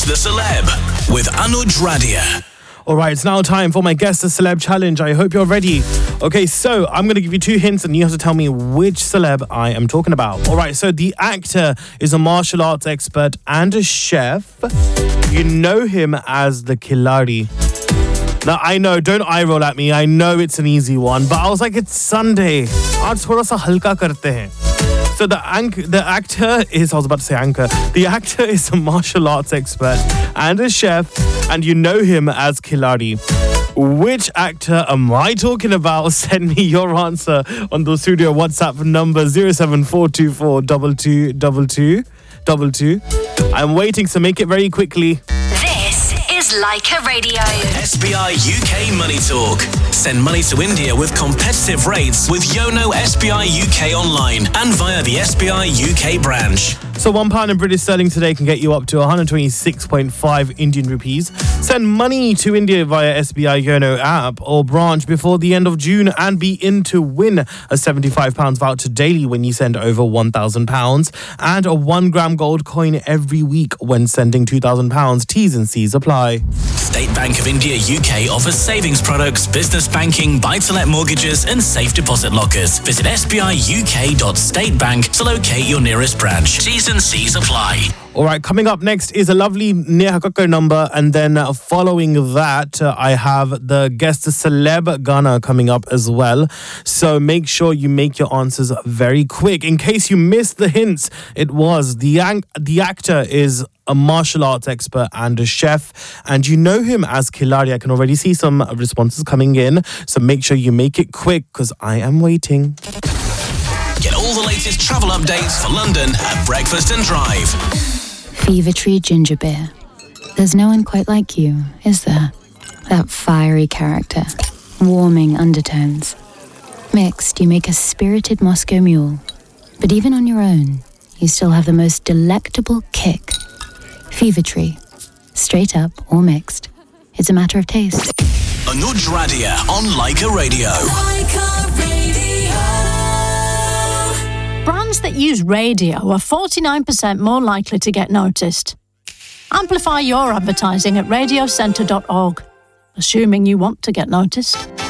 Guess the Celeb with Anuj Radia. All right, it's now time for my Guess the Celeb challenge. I hope you're ready. Okay, so I'm going to give you 2 hints and you have to tell me which celeb I am talking about. All right, so the actor is a martial arts expert and a chef. You know him as the Khiladi. Now, I know, don't eye roll at me. I know it's an easy one, but I was like, it's Sunday. Aaj thoda sa halka karte hain. So the actor is, I was about to say anchor. The actor is a martial arts expert and a chef, and you know him as Khiladi. Which actor am I talking about? Send me your answer on the studio WhatsApp number 07424 222222. I'm waiting, so make it very quickly. This is Leica Radio. SBI UK Money Talk. Send money to India with competitive rates with Yono SBI UK online and via the SBI UK branch. So £1 in British sterling today can get you up to 126.5 Indian rupees. Send money to India via SBI Yono app or branch before the end of June and be in to win a £75 voucher daily when you send over £1,000 and a 1 gram gold coin every week when sending £2,000. T's and C's apply. State Bank of India UK offers savings products, business banking, buy-to-let mortgages and safe deposit lockers. Visit sbiuk.statebank to locate your nearest branch. T's and C's apply. All right, coming up next is a lovely Neha Kakkar number, and then following that, I have the Guess the Celeb Ghana coming up as well. So make sure you make your answers very quick. In case you missed the hints, it was the actor is a martial arts expert and a chef, and you know him as Khiladi. I can already see some responses coming in, so make sure you make it quick because I am waiting. Get all the latest travel updates for London at Breakfast and Drive. Fever Tree Ginger Beer. There's no one quite like you, is there? That fiery character, warming undertones. Mixed, you make a spirited Moscow mule. But even on your own, you still have the most delectable kick. Fever Tree. Straight up or mixed. It's a matter of taste. Anuj Radia on Leica Radio. Leica Radio. Brands that use radio are 49% more likely to get noticed. Amplify your advertising at radiocentre.org, assuming you want to get noticed.